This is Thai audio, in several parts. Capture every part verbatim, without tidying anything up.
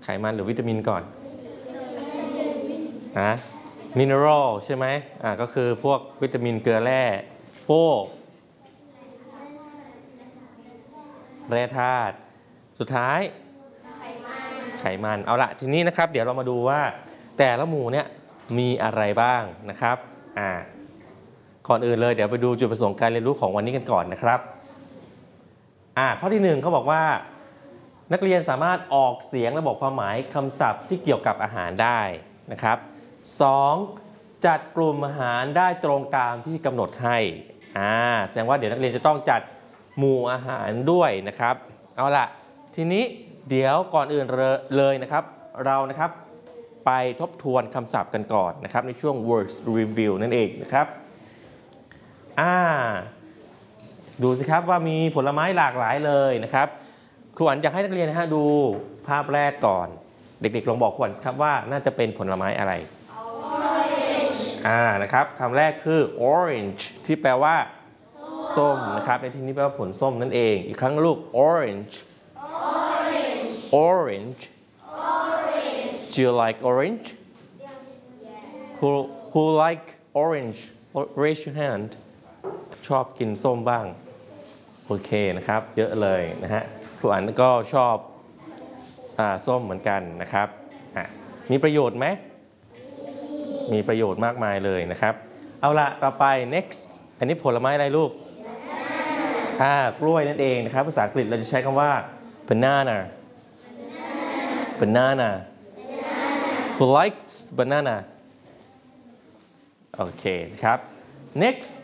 ไขมันหรือวิตามินก่อนนะมินเนอรัลใช่ไหมอ่าก็คือพวกวิตามินเกลือแร่โฟกแร่ธาตุสุดท้ายไขมันไขมันเอาละทีนี้นะครับเดี๋ยวเรามาดูว่าแต่ละหมู่เนี่ยมีอะไรบ้างนะครับอ่าก่อนอื่นเลยเดี๋ยวไปดูจุดประสงค์การเรียนรู้ของวันนี้กันก่อนนะครับอ่าข้อที่หนึ่งเขาบอกว่านักเรียนสามารถออกเสียงและบอกความหมายคำศัพท์ที่เกี่ยวกับอาหารได้นะครับสองจัดกลุ่มอาหารได้ตรงตามที่กำหนดให้อ่าแสดงว่าเดี๋ยวนักเรียนจะต้องจัดหมู่อาหารด้วยนะครับเอาล่ะทีนี้เดี๋ยวก่อนอื่นเลยนะครับเรานะครับไปทบทวนคำศัพท์กันก่อนนะครับในช่วง words review นั่นเองนะครับอ่าดูสิครับว่ามีผลไม้หลากหลายเลยนะครับครูอั๋นอยากให้นักเรียนนะฮะดูภาพแรกก่อนเด็กๆลองบอกครูอั๋นครับว่าน่าจะเป็นผลไม้อะไร orange อ่านะครับคำแรกคือ orange ที่แปลว่าส้มนะครับในที่นี้แปลว่าผลส้มนั่นเองอีกครั้งลูก orange orange orange do you like orange who who like orange raise your hand ชอบกินส้มบ้างโอเคนะครับเยอะเลยนะฮะครูอั๋นก็ชอบอ่าส้มเหมือนกันนะครับมีประโยชน์ไหมมีประโยชน์มากมายเลยนะครับเอาละต่อไป next อันนี้ผลไม้อะไรลูกอ่ากล้วยนั่นเองนะครับภาษาอังกฤษเราจะใช้คำว่า banana banana who likes banana โอเคครับ next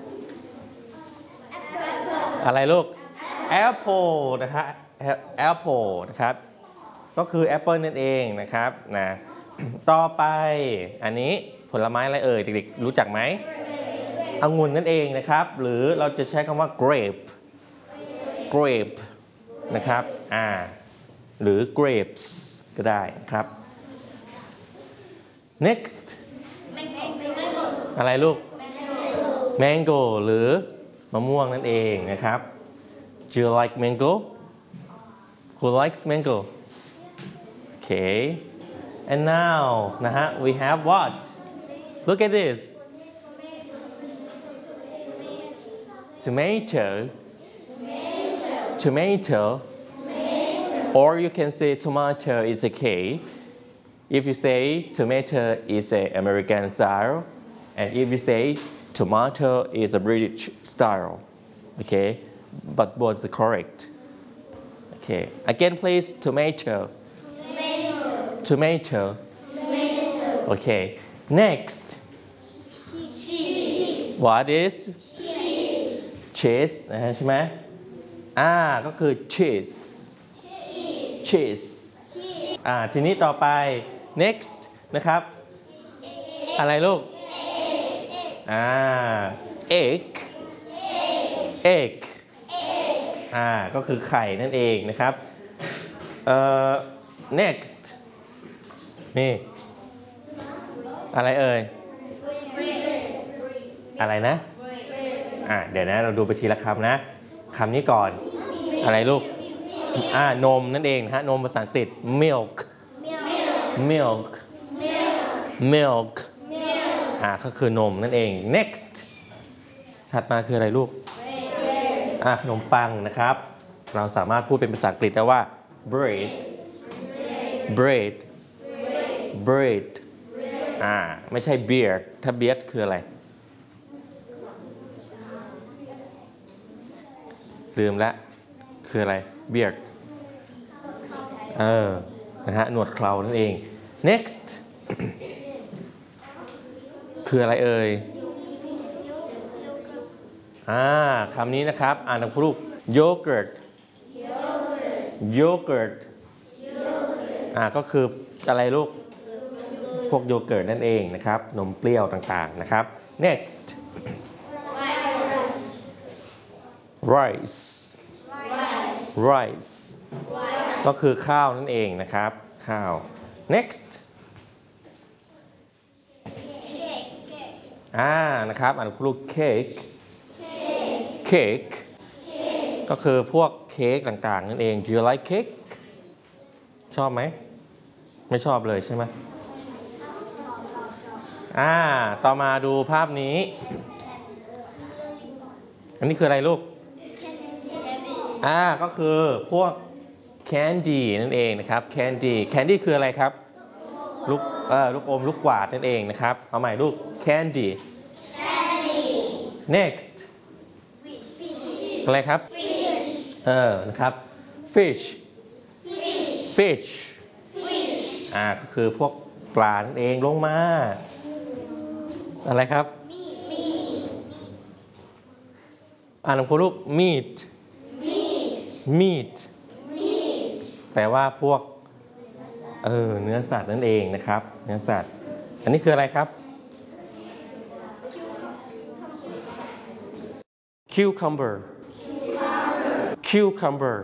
อะไรลูก apple นะฮะ apple นะครับก็คือแอปเปิลนั่นเองนะครับนะต่อไปอันนี้ผลไม้อะไรเอ่ยเด็กๆรู้จักไหมองุ่นนั่นเองนะครับหรือเราจะใช้คำว่า grape grape นะครับอ่าหรือ grapes ก็ได้ครับ next อะไรลูก mango หรือมะม่วงนั่นเองนะครับ do you like mango who likes mango okay and now นะฮะ we have what look at this tomato tomato or you can say tomato is okay if you say tomato is a American style and if you say tomato is a British style okay but both are correct okay again please tomato tomato okay next what is cheese นะฮะใช่ไหมอ่าก็คือ cheese cheese อ่าทีนี้ต่อไป next นะครับอะไรลูกอ่า egg egg อ่าก็คือไข่นั่นเองนะครับเอ่อ next นี่อะไรเอ่ยอะไรนะอ่าเดี๋ยวนะเราดูไปทีละคำนะคำนี้ก่อนอะไรลูกอ่านมนั่นเองนะฮะนมภาษาอังกฤษ milk milk milk อ่าก็คือนมนั่นเอง next ถัดมาคืออะไรลูกอ่าขนมปังนะครับเราสามารถพูดเป็นภาษาอังกฤษได้ว่า bread bread bread อ่าไม่ใช่ beer ถ้า beer คืออะไรลืมละคืออะไร beard เออนะฮะหนวดเครานั่นเอง next คืออะไรเอ่ยอ่าคำนี้นะครับอ่านตามครู yogurt yogurt อ่าก็คืออะไรลูกพวกโยเกิร์ตนั่นเองนะครับนมเปรี้ยวต่างๆนะครับ next rice rice ก็คือข้าวนั่นเองนะครับข้าว next อ่านะครับอ่านครู cake cake ก็คือพวกเค้กต่างๆนั่นเอง do you like cake ชอบไหมไม่ชอบเลยใช่ไหมอ่าต่อมาดูภาพนี้ อันนี้คืออะไรลูกอ่าก็คือพวก candy นั่นเองนะครับ candy candy คืออะไรครับลูกเอ่อลูกอมลูกกวาดนั่นเองนะครับเอาใหม่ลูก candy next อะไรครับเออนะครับ fish fish อ่าก็คือพวกปลานั่นเองลงมาอะไรครับอ่านของคุณลูก meat meat แปลว่าพวกเออเนื้อสัตว์นั่นเองนะครับเนื้อสัตว์อันนี้คืออะไรครับ cucumber cucumber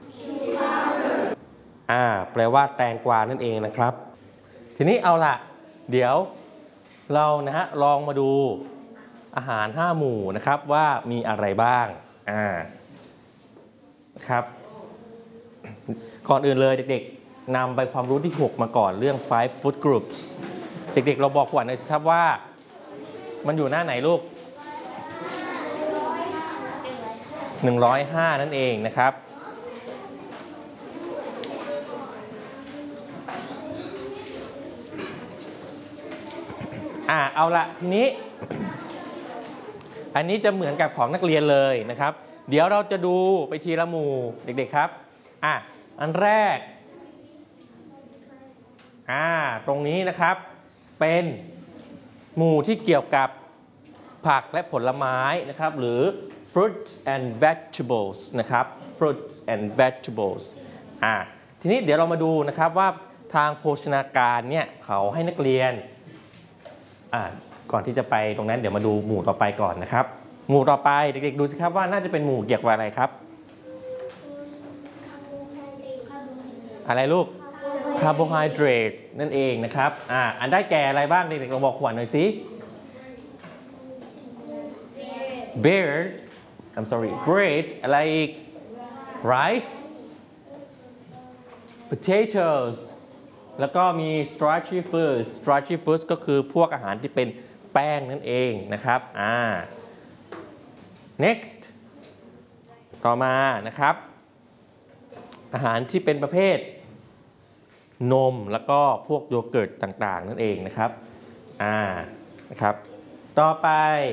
อ่าแปลว่าแตงกวานั่นเองนะครับทีนี้เอาล่ะเดี๋ยวเรานะฮะลองมาดูอาหารห้าหมู่นะครับว่ามีอะไรบ้างอ่าครับก่อนอื่นเลยเด็กๆนำใบความรู้ที่หกมาก่อนเรื่อง five food groups เด็กๆเราบอกก่อนเลยสิครับว่ามันอยู่หน้าไหนลูกหนึ่งร้อยห้านั่นเองนะครับอ่าเอาละทีนี้อันนี้จะเหมือนกับของนักเรียนเลยนะครับเดี๋ยวเราจะดูไปทีละหมู่เด็กๆครับอ่ะอันแรกอ่าตรงนี้นะครับเป็นหมู่ที่เกี่ยวกับผักและผลไม้นะครับหรือ fruits and vegetables นะครับ fruits and vegetables อ่าทีนี้เดี๋ยวเรามาดูนะครับว่าทางโภชนาการเนี่ยเขาให้นักเรียนอ่าก่อนที่จะไปตรงนั้นเดี๋ยวมาดูหมู่ต่อไปก่อนนะครับหมู่ต่อไปเด็กๆดูสิครับว่าน่าจะเป็นหมู่เกี่ยวกับอะไรครับอะไรลูกคาร์โบไฮเดรตนั่นเองนะครับอ่าอันได้แก่อะไรบ้างเด็กๆเราบอกขวัญหน่อยสิ beer I'm sorry bread อะไรอีก rice potatoes แล้วก็มี starchy foods starchy foods ก็คือพวกอาหารที่เป็นแป้งนั่นเองนะครับอ่า next ต่อมานะครับอาหารที่เป็นประเภทนมแล้วก็พวกโยเกิร์ตต่างๆนั่นเองนะครับอ่านะครับต่อไป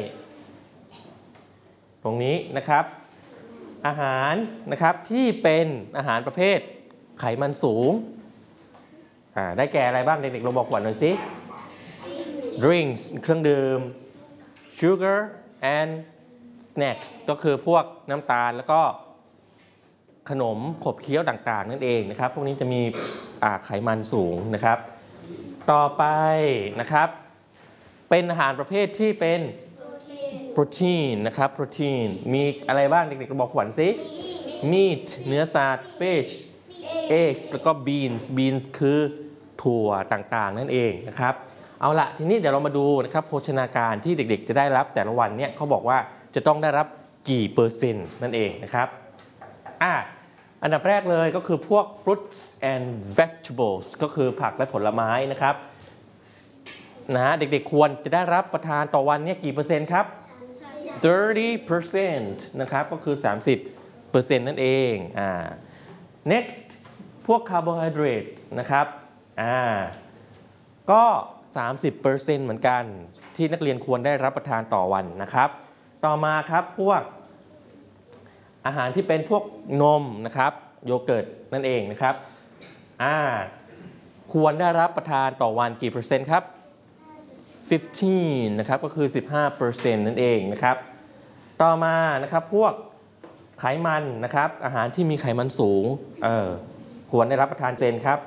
ตรงนี้นะครับอาหารนะครับที่เป็นอาหารประเภทไขมันสูงอ่าได้แก่อะไรบ้างเด็กๆเราบอกก่อนหน่อยสิ drinks เครื่องดื่ม sugar and snacks ก็คือพวกน้ำตาลแล้วก็ขนมขบเคี้ยวต่างๆนั่นเองนะครับพวกนี้จะมีไขมันสูงนะครับต่อไปนะครับเป็นอาหารประเภทที่เป็นโปรตีนนะครับโปรตีนมีอะไรบ้างเด็กๆบอกขวัญสิ meat เนื้อสัตว์ fish eggs แล้วก็ beans beans คือถั่วต่างๆนั่นเองนะครับเอาละทีนี้เดี๋ยวเรามาดูนะครับโภชนาการที่เด็กๆจะได้รับแต่ละวันเนี่ยเขาบอกว่าจะต้องได้รับกี่เปอร์เซ็นต์นั่นเองนะครับอ่ะอันดับแรกเลยก็คือพวก fruits and vegetables ก็คือผักและผลไม้นะครับนะเด็กๆควรจะได้รับประทานต่อวันเนี่ยกี่เปอร์เซ็นต์ครับ thirty percent นะครับก็คือ สามสิบเปอร์เซ็นต์ นั่นเองอ่า next พวกคาร์โบไฮเดรตนะครับอ่าก็ สามสิบเปอร์เซ็นต์ เหมือนกันที่นักเรียนควรได้รับประทานต่อวันนะครับต่อมาครับพวกอาหารที่เป็นพวกนมนะครับโยเกิร์ตนั่นเองนะครับอ่าควรได้รับประทานต่อวันกี่เปอร์เซ็นต์ครับfifteenนะครับก็คือ สิบห้าเปอร์เซ็นต์ นั่นเองนะครับต่อมานะครับพวกไขมันนะครับอาหารที่มีไขมันสูงเออควรได้รับประทานเซนครับ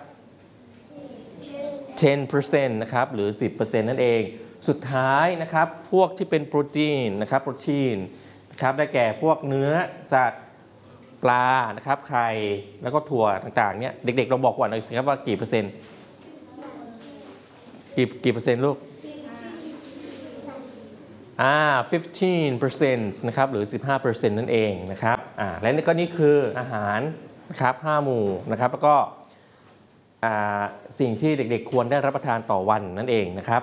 ten percent นะครับหรือ สิบเปอร์เซ็นต์ นั่นเองสุดท้ายนะครับพวกที่เป็นโปรตีนนะครับโปรตีนนะครับได้แก่พวกเนื้อสัตว์ปลานะครับไข่แล้วก็ถั่วต่างๆเนี่ยเด็กๆเราบอกก่อนหน่อยสิครับว่ากี่เปอร์เซ็นต์กี่กี่เปอร์เซ็นต์ลูกอ่าfifteen percent นะครับหรือ สิบห้าเปอร์เซ็นต์ นั่นเองนะครับอ่าและนี่ก็นี่คืออาหารนะครับห้าหมู่นะครับแล้วก็สิ่งที่เด็กๆควรได้รับประทานต่อวันนั่นเองนะครับ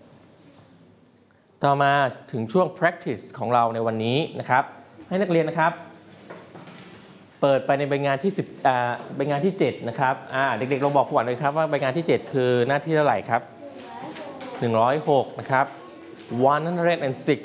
ต่อมาถึงช่วง practice ของเราในวันนี้นะครับให้นักเรียนนะครับเปิดไปในใบงานที่สิบอ่าใบงานที่เจ็ดนะครับอ่าเด็กๆลองบอกครูอ่านเลยครับว่าใบงานที่เจ็ดคือหน้าที่เท่าไหร่ครับหนึ่งร้อยหกนะครับหนึ่งร้อยหก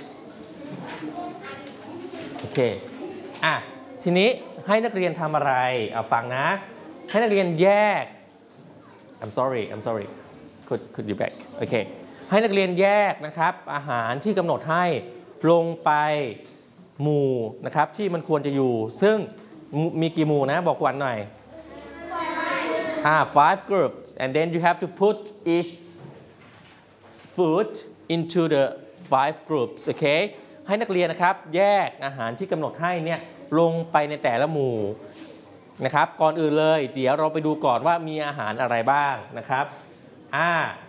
โอเคอ่ะทีนี้ให้นักเรียนทำอะไรเอาฟังนะให้นักเรียนแยก I'm sorry I'm sorry could could you back โอเคให้นักเรียนแยกนะครับอาหารที่กำหนดให้ลงไปหมู่นะครับที่มันควรจะอยู่ซึ่งมีกี่หมู่นะบอกวันหน่อยอ่า five groups and then you have to put each food into the five groups โอเคให้นักเรียนนะครับแยกอาหารที่กำหนดให้เนี่ยลงไปในแต่ละหมู่นะครับก่อนอื่นเลยเดี๋ยวเราไปดูก่อนว่ามีอาหารอะไรบ้างนะครับอ่า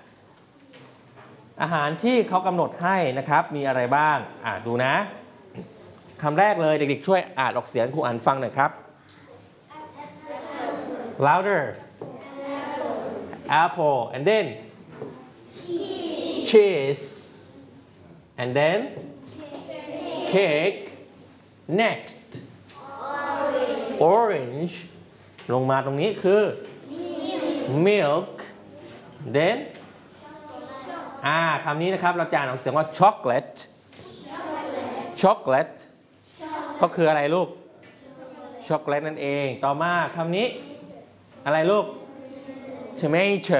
อาหารที่เขากำหนดให้นะครับมีอะไรบ้างอ่าดูนะคำแรกเลยเด็กๆช่วยอ่านออกเสียงครูอ่านฟังหน่อยครับ louder apple and then cheese and then cake next orange ลงมาตรงนี้คือ milk then อ่าคำนี้นะครับเราจะอ่านออกเสียงว่า chocolate chocolate ก็คืออะไรลูกช็อกโกแลตนั่นเองต่อมาคำนี้อะไรลูก tomato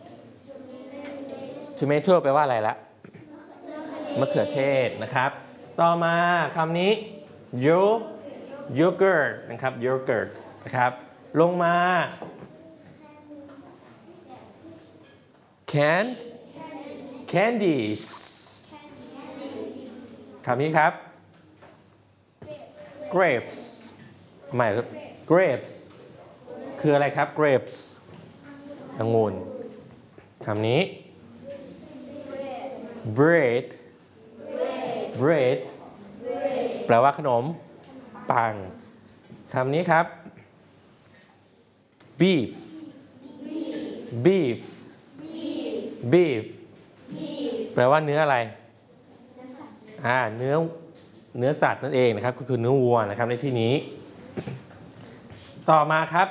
tomato แปลว่าอะไรละมะเขือเทศนะครับต่อมาคำนี้ yogurt นะครับ yogurt นะครับลงมา can candies คำนี้ครับ grapes หมายถึง grapes คืออะไรครับ grapes องุ่นคำนี้ bread bread แปลว่าขนมปังคำนี้ครับ beef beef beef แปลว่าเนื้ออะไรอ่าเนื้อเนื้อสัตว์นั่นเองนะครับก็คือเนื้อวัวนะครับในที่นี้ต่อมาครับ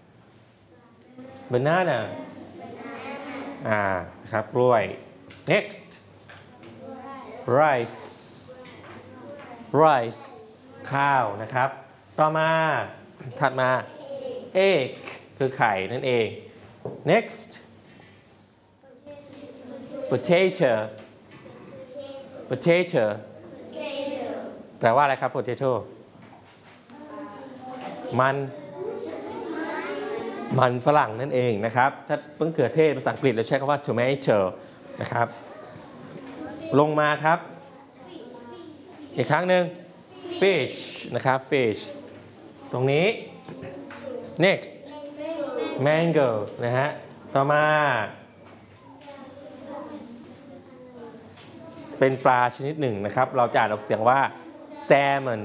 banana อ่าครับกล้วย next rice rice ข้าวนะครับต่อมาถัดมา egg คือไข่นั่นเอง next potato potato แปลว่าอะไรครับ potato มันมันฝรั่งนั่นเองนะครับถ้ามะเขือเทศภาษาอังกฤษเราใช้คำว่า tomato นะครับลงมาครับอีกครั้งหนึ่ง fish นะครับ fish ตรงนี้ next mango นะฮะต่อมาเป็นปลาชนิดหนึ่งนะครับเราจะอ่านออกเสียงว่า salmon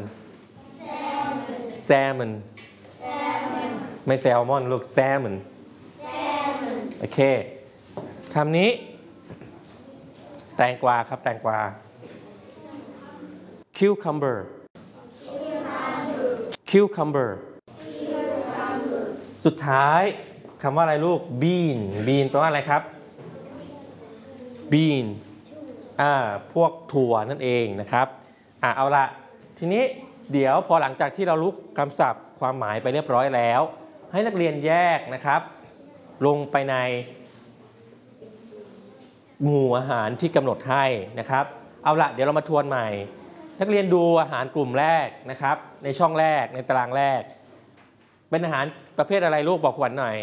salmon ไม่แซลมอนลูก salmon โอเคคำนี้แตงกวาครับแตงกวา cucumber cucumber สุดท้ายคำว่าอะไรลูก bean bean แปลว่าอะไรครับ bean อ่าพวกถั่วนั่นเองนะครับอ่าเอาละทีนี้เดี๋ยวพอหลังจากที่เรารู้คำศัพท์ความหมายไปเรียบร้อยแล้วให้นักเรียนแยกนะครับลงไปในหมู่อาหารที่กำหนดให้นะครับเอาละเดี๋ยวเรามาทวนใหม่นักเรียนดูอาหารกลุ่มแรกนะครับในช่องแรกในตารางแรกเป็นอาหารประเภทอะไรลูกบอกขวัญหน่อย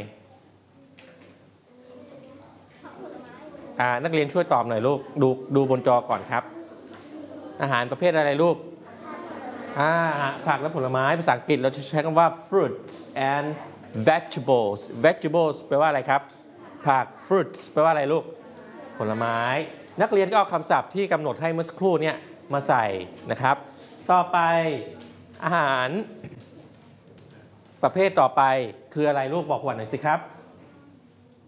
อ่านักเรียนช่วยตอบหน่อยลูกดูดูบนจอก่อนครับอาหารประเภทอะไรลูกอ่าผักและผลไม้ภาษาอังกฤษเราจะใช้คำว่า fruits and vegetables vegetables แปลว่าอะไรครับผัก fruits แปลว่าอะไรลูกผลไม้นักเรียนก็เอาคำศัพท์ที่กำหนดให้เมื่อสักครู่เนี่ยมาใส่นะครับต่อไปอาหารประเภทต่อไปคืออะไรลูกบอกขวัญหน่อยสิครับ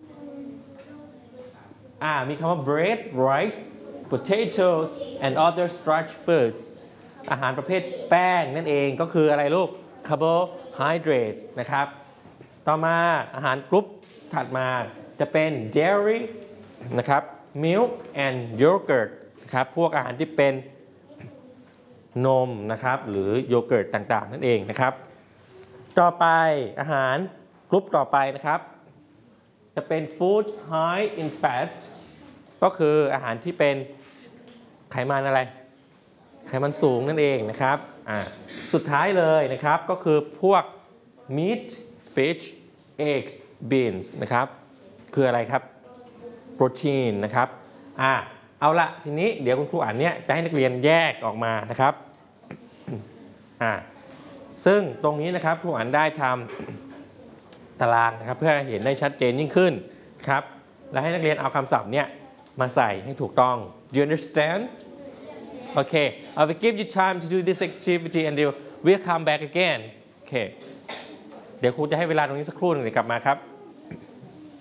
อ่ามีคำว่า bread rice potatoes and other starch foods อาหารประเภทแป้งนั่นเองก็คืออะไรลูก carbohydrates นะครับต่อมาอาหารกรุ๊ปถัดมาจะเป็น dairy นะครับ milk and yogurt นะครับพวกอาหารที่เป็นนมนะครับหรือโยเกิร์ตต่างๆนั่นเองนะครับต่อไปอาหารกรุ๊ปต่อไปนะครับจะเป็น foods high in fat ก็คืออาหารที่เป็นไขมันอะไรไขมันสูงนั่นเองนะครับอ่าสุดท้ายเลยนะครับก็คือพวก meat fish eggs beans นะครับคืออะไรครับโปรตีนนะครับอ่าเอาละทีนี้เดี๋ยวคุณครูอ่านเนี้ยจะให้นักเรียนแยกออกมานะครับอ่าซึ่งตรงนี้นะครับครูอ่านได้ทำตารางนะครับเพื่อเห็นได้ชัดเจนยิ่งขึ้นครับและให้นักเรียนเอาคำศัพท์เนี้ยมาใส่ให้ถูกต้อง Do you understand? Okay, I will give you time to do this activity and we'll come back again. Okay. เดี๋ยวครูจะให้เวลาตรงนี้สักครู่หนึ่งเดี๋ยวกลับมาครับ